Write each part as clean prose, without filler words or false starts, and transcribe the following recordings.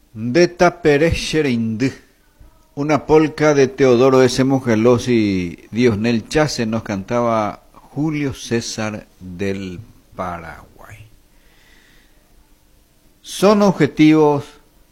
De Taperesherindh, una polca de Teodoro S. Mugelos y Diosnel Chase nos cantaba Julio César del Paraguay. Son objetivos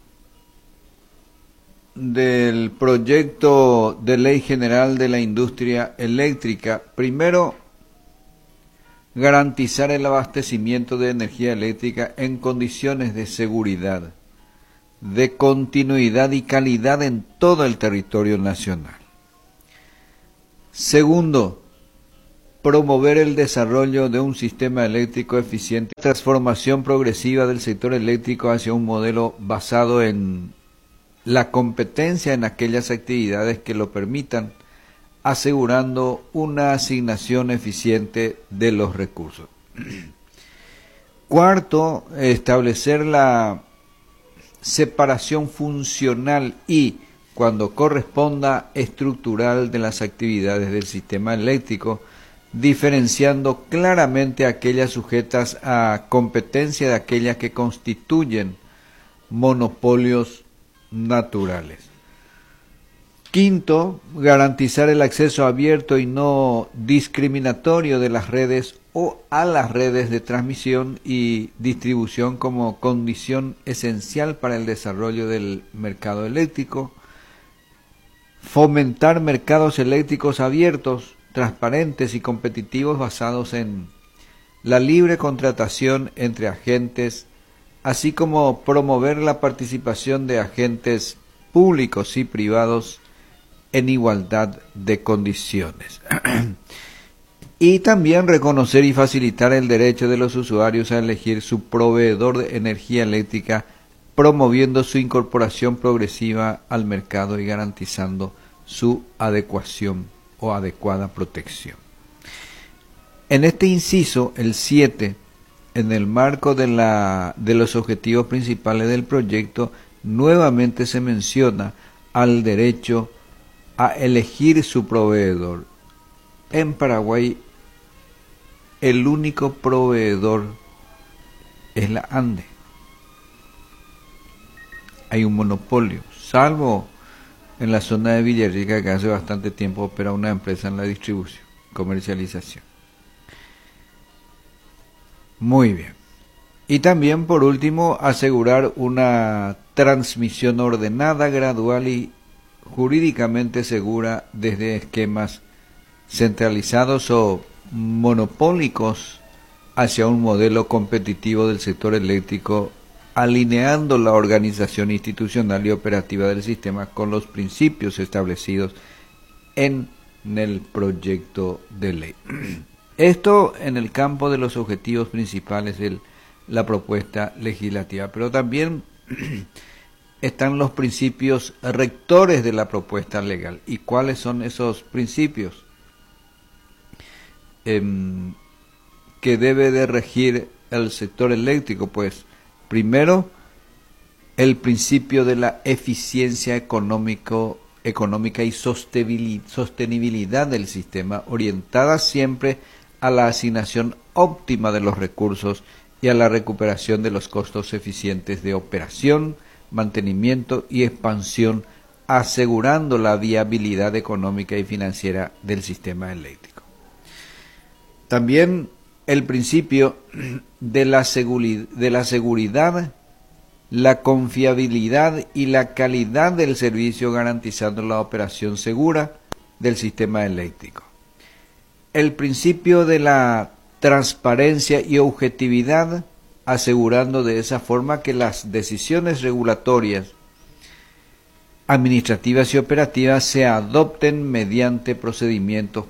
del proyecto de ley general de la industria eléctrica. Primero, garantizar el abastecimiento de energía eléctrica en condiciones de seguridad, de continuidad y calidad en todo el territorio nacional. Segundo, promover el desarrollo de un sistema eléctrico eficiente, transformación progresiva del sector eléctrico hacia un modelo basado en la competencia en aquellas actividades que lo permitan, asegurando una asignación eficiente de los recursos. Cuarto, establecer la separación funcional y, cuando corresponda, estructural de las actividades del sistema eléctrico, diferenciando claramente aquellas sujetas a competencia de aquellas que constituyen monopolios naturales. Quinto, garantizar el acceso abierto y no discriminatorio de las redes o a las redes de transmisión y distribución como condición esencial para el desarrollo del mercado eléctrico. Fomentar mercados eléctricos abiertos, transparentes y competitivos basados en la libre contratación entre agentes, así como promover la participación de agentes públicos y privados en igualdad de condiciones. Y también reconocer y facilitar el derecho de los usuarios a elegir su proveedor de energía eléctrica, promoviendo su incorporación progresiva al mercado y garantizando su adecuación o adecuada protección. En este inciso, el 7, en el marco de los objetivos principales del proyecto, nuevamente se menciona al derecho a elegir su proveedor. En Paraguay, el único proveedor es la ANDE. Hay un monopolio, salvo en la zona de Villarrica, que hace bastante tiempo opera una empresa en la distribución, comercialización. Muy bien. Y también, por último, asegurar una transmisión ordenada, gradual y jurídicamente segura desde esquemas centralizados o monopólicos hacia un modelo competitivo del sector eléctrico, alineando la organización institucional y operativa del sistema con los principios establecidos en el proyecto de ley. Esto en el campo de los objetivos principales de la propuesta legislativa, pero también están los principios rectores de la propuesta legal. ¿Y cuáles son esos principios que debe de regir el sector eléctrico? Pues primero, el principio de la eficiencia económica y sostenibilidad del sistema, orientada siempre a la asignación óptima de los recursos y a la recuperación de los costos eficientes de operación, mantenimiento y expansión, asegurando la viabilidad económica y financiera del sistema eléctrico. También el principio de la seguridad, la confiabilidad y la calidad del servicio, garantizando la operación segura del sistema eléctrico. El principio de la transparencia y objetividad, asegurando de esa forma que las decisiones regulatorias, administrativas y operativas se adopten mediante procedimientos